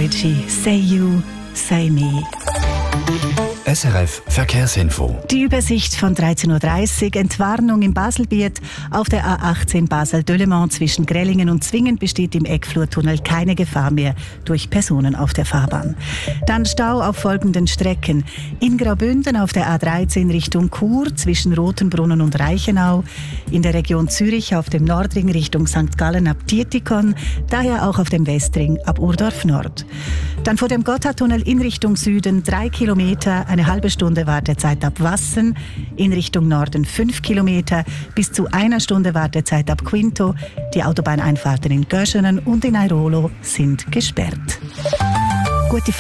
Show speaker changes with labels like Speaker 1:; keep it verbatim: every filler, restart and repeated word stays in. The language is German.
Speaker 1: Richie. Say you, say me.
Speaker 2: S R F Verkehrsinfo.
Speaker 1: Die Übersicht von dreizehn Uhr dreißig. Entwarnung im Baselbiet. Auf der A achtzehn Basel-Döllemont zwischen Grellingen und Zwingen besteht im Eckflurtunnel keine Gefahr mehr durch Personen auf der Fahrbahn. Dann Stau auf folgenden Strecken. In Graubünden auf der A dreizehn Richtung Chur zwischen Rotenbrunnen und Reichenau. In der Region Zürich auf dem Nordring Richtung Sankt Gallen ab Dietikon. Daher auch auf dem Westring ab Urdorf Nord. Dann vor dem Gotthardtunnel in Richtung Süden drei Kilometer, eine halbe Stunde Wartezeit ab Wassen, in Richtung Norden fünf Kilometer, bis zu einer Stunde Wartezeit ab Quinto. Die Autobahneinfahrten in Göschenen und in Airolo sind gesperrt. Gute